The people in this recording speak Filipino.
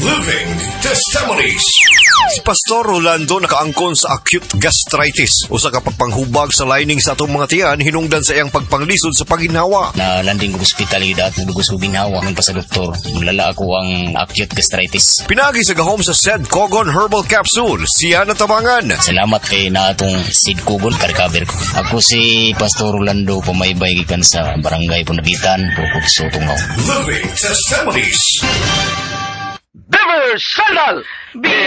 Living Testimonies. Si Pastor Rolando nakaangkon sa acute gastritis, usa ka pagpanghubag sa lining sa atong mga tiyan hinungdan sa iyang pagpanglisod sa paginhawa. Na landing ko hospital at nagdugos ko ginhawa ng pa sa doktor. Mulala ako ang acute gastritis. Pinagi sa gahom sa Sed Cogon Herbal Capsule, siya natabangan. Salamat kay na atong Sid Cogon ka-recover ko. Ako si Pastor Rolando, pamaybay gikan sa Barangay Punabitan, Bukod sa Tungaw. Living Testimonies. Bever Sandal!